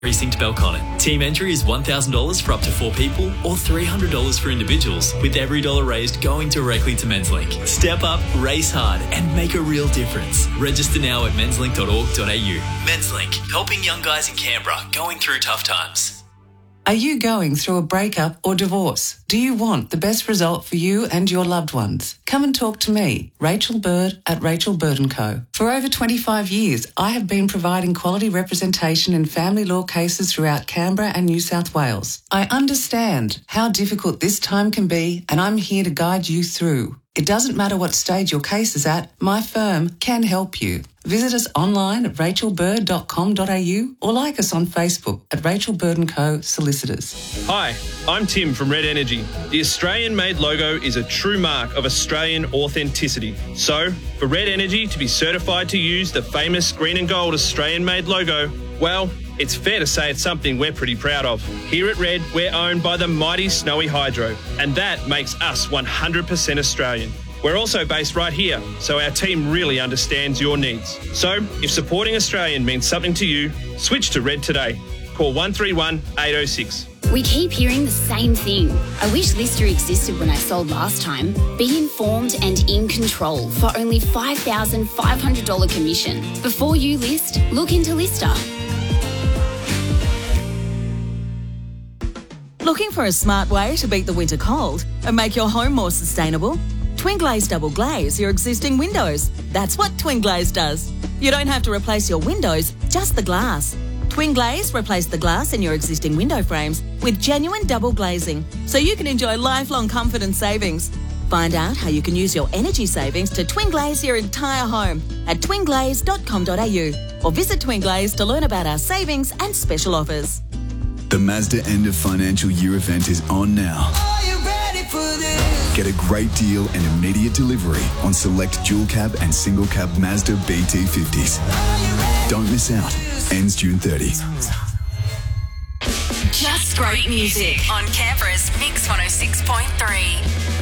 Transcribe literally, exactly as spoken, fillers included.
Precinct Belconnen. Team entry is one thousand dollars for up to four people or three hundred dollars for individuals, with every dollar raised going directly to Menslink. Step up, race hard and make a real difference. Register now at menslink dot org dot a u. Menslink, helping young guys in Canberra going through tough times. Are you going through a breakup or divorce? Do you want the best result for you and your loved ones? Come and talk to me, Rachel Bird at Rachel Bird and Co. For over twenty-five years, I have been providing quality representation in family law cases throughout Canberra and New South Wales. I understand how difficult this time can be, and I'm here to guide you through. It doesn't matter what stage your case is at, my firm can help you. Visit us online at rachel bird dot com dot a u or like us on Facebook at Rachel Bird and Co. Solicitors. Hi, I'm Tim from Red Energy. The Australian-made logo is a true mark of Australian authenticity. So, for Red Energy to be certified to use the famous green and gold Australian-made logo, well, it's fair to say it's something we're pretty proud of. Here at Red, we're owned by the mighty Snowy Hydro, and that makes us one hundred percent Australian. We're also based right here, so our team really understands your needs. So, if supporting Australian means something to you, switch to Red today. Call one three one, eight oh six. We keep hearing the same thing. I wish Lister existed when I sold last time. Be informed and in control for only five thousand five hundred dollars commission. Before you list, look into Lister. Looking for a smart way to beat the winter cold and make your home more sustainable? Twin Glaze Double Glaze your existing windows. That's what Twin Glaze does. You don't have to replace your windows, just the glass. Twin Glaze replace the glass in your existing window frames with genuine double glazing, so you can enjoy lifelong comfort and savings. Find out how you can use your energy savings to Twin Glaze your entire home at twin glaze dot com dot a u or visit Twin Glaze to learn about our savings and special offers. The Mazda end of financial year event is on now. Are you ready for this? Get a great deal and immediate delivery on select dual cab and single cab Mazda B T fifties. Don't miss out. Ends June thirtieth. Just great music on Canberra's Mix one oh six point three.